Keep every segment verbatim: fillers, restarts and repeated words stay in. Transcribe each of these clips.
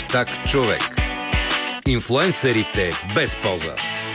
Хаштаг човек. Инфлуенсърите без полза.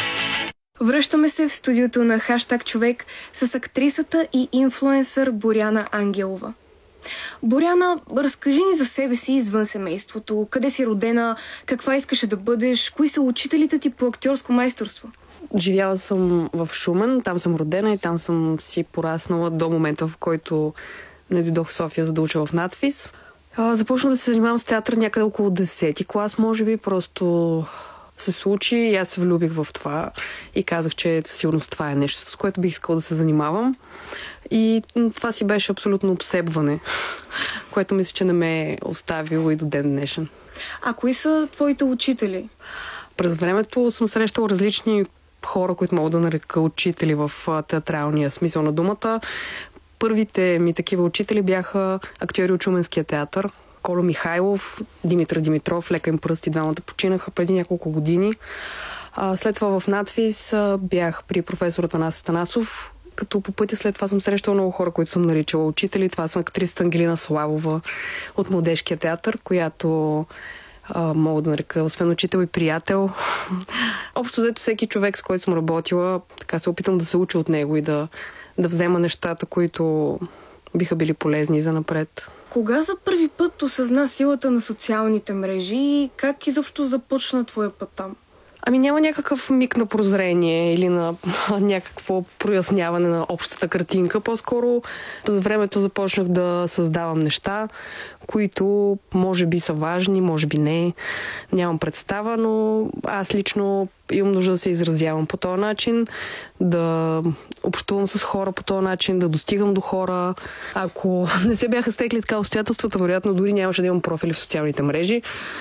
Връщаме се в студиото на Хаштаг човек с актрисата и инфлуенсър Боряна Ангелова. Боряна, разкажи ни за себе си извън семейството. Къде си родена? Каква искаше да бъдеш? Кои са учителите ти по актьорско майсторство? Живяла съм в Шумен, там съм родена и там съм си пораснала до момента, в който не дойдох в София, за да уча в надфис. Започнах да се занимавам с театър някъде около десети клас, може би. Просто се случи и аз се влюбих в това и казах, че със сигурност това е нещо, с което бих искала да се занимавам. И това си беше абсолютно обсебване, което мисля, че не ме е оставило и до ден днешен. А кои са твоите учители? През времето съм срещала различни хора, които мога да нарека учители в театралния смисъл на думата. Първите ми такива учители бяха актьори от Шуменския театър. Коло Михайлов, Димитър Димитров, лека им пръст и двамата починаха преди няколко години. След това в надфис бях при професор Атанас Атанасов, като по пътя след това съм срещала много хора, които съм наричала учители. Това са актрисата Ангелина Славова от Младежкия театър, която а, мога да нарека освен учител и приятел. Общо взето всеки човек, с който съм работила, така се опитам да се уча от него и да, да взема нещата, които биха били полезни за напред. Кога за първи път осъзна силата на социалните мрежи и как изобщо започна твоя път там? Ами няма някакъв миг на прозрение или на някакво проясняване на общата картинка. По-скоро за времето започнах да създавам неща, които може би са важни, може би не. Нямам представа, но аз лично имам нужда да се изразявам по този начин, да общувам с хора по този начин, да достигам до хора. Ако не се бяха стекли така обстоятелствата, вероятно дори нямаше да имам профили в социалните мрежи.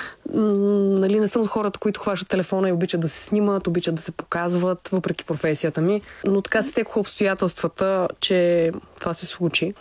Нали, не съм от хората, които хващат телефона и обичат да се снимат, обичат да се показват, въпреки професията ми. Но така се стекоха обстоятелствата, че това се случи.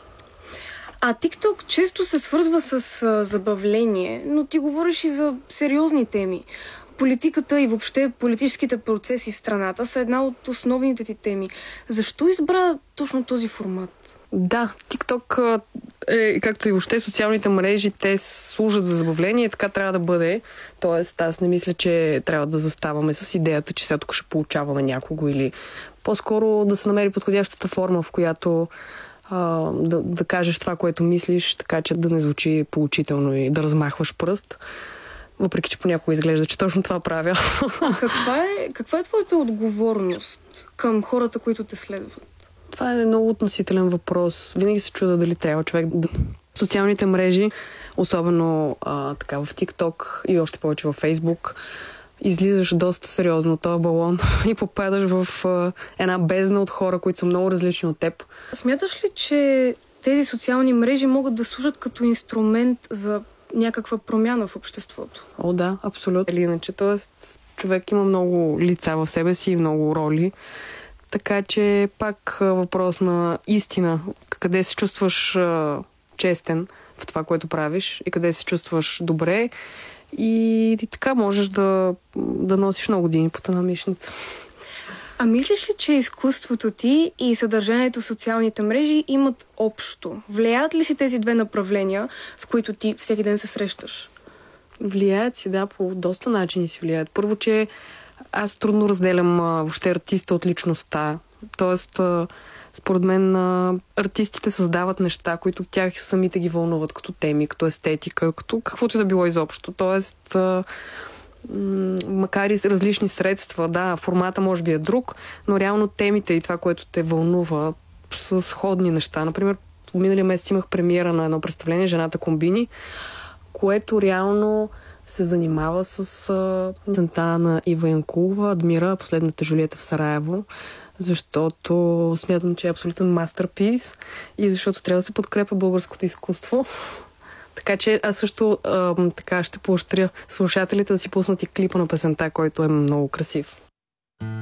А TikTok често се свързва с а, забавление, но ти говориш и за сериозни теми. Политиката и въобще политическите процеси в страната са една от основните ти теми. Защо избра точно този формат? Да, TikTok е, както и въобще социалните мрежи, те служат за забавление и така трябва да бъде. Тоест, аз не мисля, че трябва да заставаме с идеята, че сега тук ще получаваме някого или по-скоро да се намери подходящата форма, в която а, да, да кажеш това, което мислиш, така че да не звучи поучително и да размахваш пръст. Въпреки, че понякога изглежда, че точно това правя. А каква е, каква е твоята отговорност към хората, които те следват? Това е много относителен въпрос. Винаги се чуда дали трябва човек да... Социалните мрежи, особено а, така в TikTok и още повече в Facebook, излизаш доста сериозно от този балон и попадаш в а, една бездна от хора, които са много различни от теб. Смяташ ли, че тези социални мрежи могат да служат като инструмент за някаква промяна в обществото? О, да, абсолютно. Или иначе, т.е. човек има много лица в себе си и много роли. Така че пак въпрос на истина. Къде се чувстваш а, честен в това, което правиш и къде се чувстваш добре. И, и така можеш да, да носиш много години по една мишница. А мислиш ли, че изкуството ти и съдържанието в социалните мрежи имат общо? Влияят ли си тези две направления, с които ти всеки ден се срещаш? Влияят си, да, по доста начини си влияят. Първо, че аз трудно разделям а, въобще артиста от личността. Тоест, а, според мен а, артистите създават неща, които тях самите ги вълнуват, като теми, като естетика, като каквото и да било изобщо. Тоест, а, м- макар и с различни средства, да, формата може би е друг, но реално темите и това, което те вълнува, са сходни неща. Например, миналия месец имах премиера на едно представление "Жената комбини", което реално се занимава с цента на Ива Янкулова, "Адмира", последната Жулиета в Сараево, защото смятам, че е абсолютен мастерпис и защото трябва да се подкрепя българското изкуство. Така че аз също а, така ще поощря слушателите да си пуснат и клипа на песента, който е много красив.